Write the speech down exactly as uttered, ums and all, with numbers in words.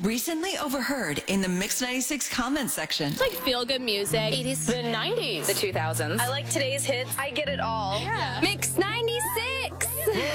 Recently overheard in the Mix ninety-six comments section. Like feel-good music. eighties. The nineties. The two thousands. I like today's hits. I get it all. Yeah.